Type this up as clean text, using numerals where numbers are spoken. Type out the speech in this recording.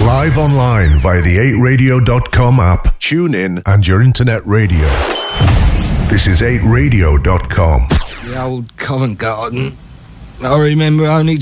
Live online via the 8radio.com app, tune in and your internet radio. This is 8radio.com. The old Covent Garden. I remember only